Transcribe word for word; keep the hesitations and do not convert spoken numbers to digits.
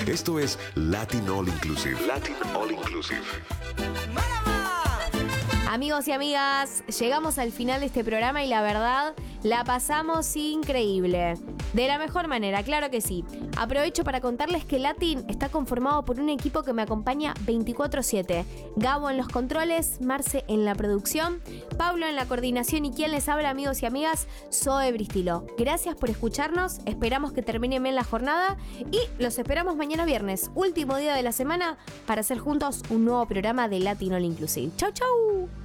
Esto es Latin All Inclusive. Latin All Inclusive. Amigos y amigas, llegamos al final de este programa y la verdad, la pasamos increíble. De la mejor manera, claro que sí. Aprovecho para contarles que Latin está conformado por un equipo que me acompaña veinticuatro siete. Gabo en los controles, Marce en la producción, Pablo en la coordinación y quien les habla, amigos y amigas, Zoe Bristilo. Gracias por escucharnos, esperamos que termine bien la jornada y los esperamos mañana viernes, último día de la semana, para hacer juntos un nuevo programa de Latin All Inclusive. ¡Chau, chau!